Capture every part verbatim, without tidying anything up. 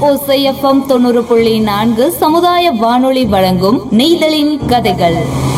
ஓசை எஃப்எம் தொண்ணூறு புள்ளி நான்கு சமுதாய வானொலி வழங்கும் நெய்தலின் கதைகள்.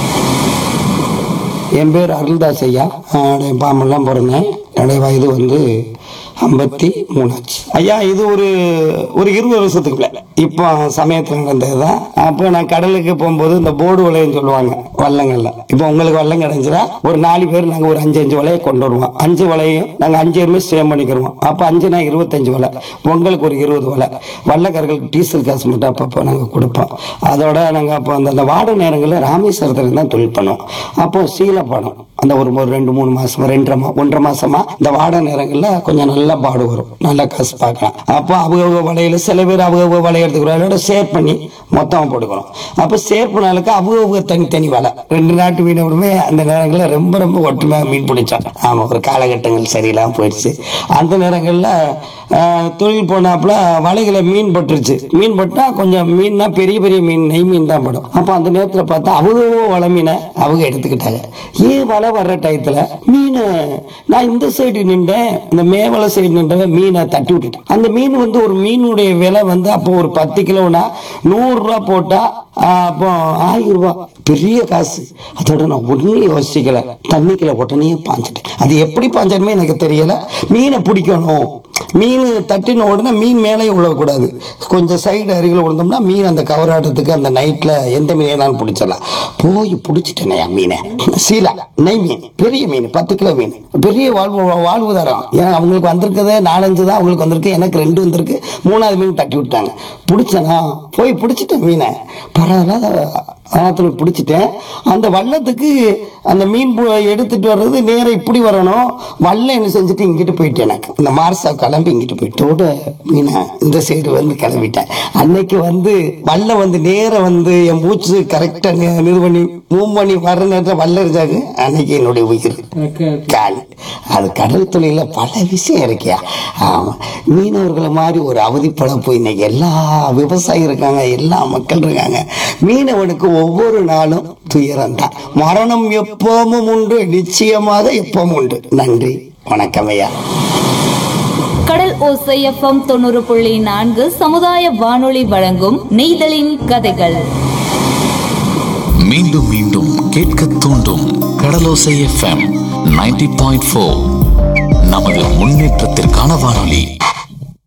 என் பேர் அருள்தாஸ் ஐயா. பாம்பெல்லாம் பிறந்தேன். என்னுடைய வயது வந்து ஐம்பத்தி மூணாச்சு ஐயா. இது ஒரு ஒரு இருபது வருஷத்துக்கு மேல இப்போ சமயத்தில் நடந்தது தான். அப்போ நான் கடலுக்கு போகும்போது இந்த போர்டு வலைன்னு சொல்லுவாங்க வள்ளங்கள்ல. இப்போ உங்களுக்கு வல்லம் கிடைஞ்சிடா ஒரு நாலு பேர் நாங்கள் ஒரு அஞ்சு அஞ்சு வலையை கொண்டு வருவோம். அஞ்சு வலையும் நாங்கள் அஞ்சு பேருமே சேம் பண்ணிக்கிறோம். அப்போ அஞ்சுனா இருபத்தஞ்சு வலை, உங்களுக்கு ஒரு இருபது வலை. வள்ளக்காரர்களுக்கு டீசல் காசு மட்டும் அப்பப்போ நாங்கள் கொடுப்போம். அதோட நாங்கள் அப்போ அந்த அந்த வாட நேரங்களில் ராமேஸ்வரத்தில் தான் தொழில் பண்ணுவோம். அப்போ சீலப்படம் அந்த ஒரு ஒரு ரெண்டு மூணு மாசமா ரெண்டரை மா ஒன்றரை மாசமா இந்த வாட நேரங்களில் கொஞ்சம் நல்லா பாடு வரும், நல்லா காசு பார்க்கலாம். அப்போ அவங்க வலையில சில பேர் அவங்க வலைய எடுத்துக்கிறோம், ஷேர் பண்ணி மொத்தமாக போட்டுக்கிறோம். அப்போ ஷேர் பண்ணாலுக்கு அவங்க தனித்தனி வலை. ரெண்டு நாட்டு மீனவருமே அந்த நேரங்களில் ரொம்ப ரொம்ப ஒற்றுமையாக மீன் பிடிச்சாங்க. ஆமாம், ஒரு காலகட்டங்கள் சரியில்லாமல் போயிடுச்சு. அந்த நேரங்களில் தொழில் போனாப்புல வலைகளை மீன் பட்டுருச்சு. மீன் பட்டா கொஞ்சம் மீன்னா பெரிய பெரிய மீன், நெய் மீன் தான் படும். அப்போ அந்த நேரத்தில் பார்த்தா அவங்க வலை மீனை அவங்க எடுத்துக்கிட்டாங்க. ஏன் வலை வர்ற டயத்துல மீன் நான் இந்த சைடு நின்றேன், இந்த மேவலை சைடு நின்ற மீனை தட்டி விட்டுட்டேன். அந்த மீன் வந்து ஒரு மீனுடைய விலை வந்து அப்போ ஒரு பத்து கிலோனா நூறு ரூபா போட்டா அப்போ ஆயிரம் ரூபாய், பெரிய காசு. அதோட நான் ஒன்னும் யோசிக்கல, தண்ணிக்குள்ள உடனே பாஞ்சிட்டேன். அது எப்படி பாஞ்சாலுமே எனக்கு தெரியல. மீனை பிடிக்கணும், மீன் தட்டின உடனே மீன் மேலே விழக்கூடாது, கொஞ்சம் சைடு அருகில் விழுந்தோம்னா மீன் அந்த கவராட்டத்துக்கு அந்த நைட்ல எந்த மீனாலும் பிடிச்சிடலாம். போய் பிடிச்சிட்டேனே மீனை, சீலா நெய் மீன், பெரிய மீன், பத்து கிலோ மீன், பெரிய வாழ்வு வாழ்வு தரம். ஏன்னா அவங்களுக்கு வந்திருக்கதே நாலஞ்சு தான் அவங்களுக்கு வந்திருக்கு, எனக்கு ரெண்டு வந்திருக்கு. மூணாவது மீன் தட்டி விட்டாங்க. பிடிச்சனா போய் பிடிச்சிட்டேன் மீனை. பரவாயில்ல, ஆத்துல பிடிச்சிட்டேன். அந்த வள்ளத்துக்கு அந்த மீன் எடுத்துட்டு வர்றது நேரம் இப்படி வரணும். வல்லம் என்ன செஞ்சுட்டு இங்கிட்டு போயிட்டேன். எனக்கு இந்த மார்சா கிளம்பி இங்கிட்டு போயிட்டோட மீனை இந்த சைடு வந்து கிளம்பிட்டேன். அன்னைக்கு வந்து வல்லம் வந்து நேரம் வந்து என் மூச்சு கரெக்டா இது பண்ணி மூவ் பண்ணி வர்ற நேரத்தில் வல்லம் இருந்தாங்க. அன்னைக்கு என்னுடைய உயிர் கால். அது கடல் தொழில பல விஷயம் இருக்கியா. ஆமா, மீனவர்களை மாதிரி ஒரு அவதிப்படப்போ இன்னைக்கு எல்லா விவசாயி இருக்காங்க, எல்லா மக்கள் இருக்காங்க. மீனவனுக்கு ஒவ்வொரு நாளும் துயரம் தான். மரணம் எப்பவும் உண்டு, நிச்சயமாக எப்பவும் உண்டு. நன்றி, வணக்கம் ஐயா. கடல் ஓசை எஃப்எம் தொண்ணூறு புள்ளி நான்கு சமுதாய வானொலி வழங்கும் நெய்தலின் கதைகள். மீண்டும் மீண்டும் கேட்க தூண்டும் கடலோசை எஃப்எம் தொண்ணூறு புள்ளி நான்கு. நமது முன்னேற்றத்திற்கான வானொலி.